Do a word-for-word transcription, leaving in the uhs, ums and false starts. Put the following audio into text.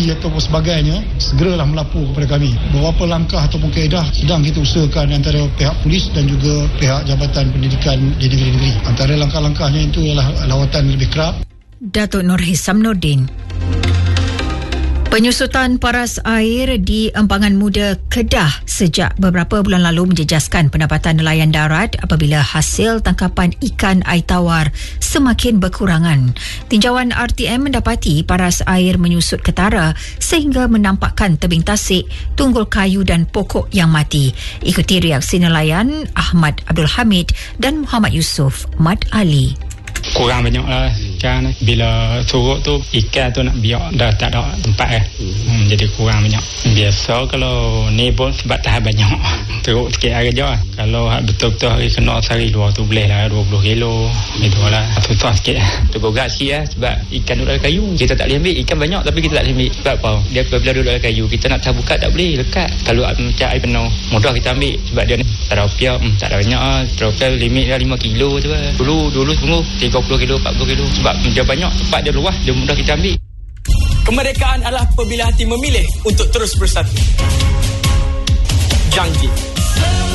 polisi ataupun sebagainya, segeralah melapor kepada kami. Beberapa langkah ataupun kaedah sedang kita usahakan antara pihak polis dan juga pihak Jabatan Pendidikan di negeri-negeri. Antara langkah-langkahnya itu ialah lawatan lebih kerap. Datuk Nur Hisam Nordin. Penyusutan paras air di Empangan Muda, Kedah sejak beberapa bulan lalu menjejaskan pendapatan nelayan darat apabila hasil tangkapan ikan air tawar semakin berkurangan. Tinjauan R T M mendapati paras air menyusut ketara sehingga menampakkan tebing tasik, tunggul kayu dan pokok yang mati. Ikuti reaksi nelayan Ahmad Abdul Hamid dan Muhammad Yusof Mat Ali. Kurang banyak lah ikan. Bila surut tu ikan tu nak biak dah tak ada tempat eh. hmm, jadi kurang banyak. Biasa kalau ni pun sebab tahan banyak teruk sikit hari je. Kalau betul-betul hari kena sehari dua tu boleh lah dua puluh kilo. Itu lah susah sikit. Tergorak sikit lah sebab ikan duduk dalam kayu. Kita tak boleh ambil ikan banyak tapi kita tak boleh ambil. Sebab apa? Dia apabila duduk dalam kayu kita nak buka tak boleh lekat. Kalau macam air penuh mudah kita ambil sebab dia ni tak ada opiak, hmm, tak ada banyak lah. Teropiak limit dah lima kilo tu lah. Dulu dulu sungguh tiga puluh kilo, empat puluh kilo sebab dia banyak, tempat dia luas, dia mudah kita ambil. Kemerdekaan adalah apabila hati memilih untuk terus bersatu. Jangkit.